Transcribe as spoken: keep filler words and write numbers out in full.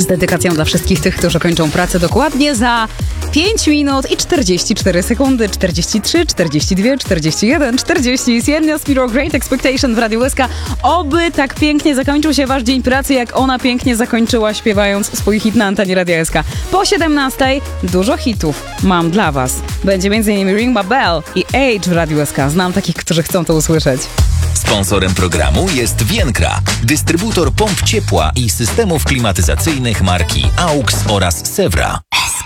dedykacją dla wszystkich tych, którzy kończą pracę dokładnie za pięć minut i czterdzieści cztery sekundy, czterdzieści trzy, czterdzieści dwa, czterdzieści jeden, czterdzieści. Sienna Spiro, Great Expectation w Radiu S K. Oby tak pięknie zakończył się wasz dzień pracy, jak ona pięknie zakończyła, śpiewając swój hit na antenie Radia S K. Po siedemnastej dużo hitów mam dla was. Będzie między innymi Ring My Bell i Age w Radiu S K. Znam takich, którzy chcą to usłyszeć. Sponsorem programu jest Vienkra, dystrybutor pomp ciepła i systemów klimatyzacyjnych marki A U X oraz Sewra.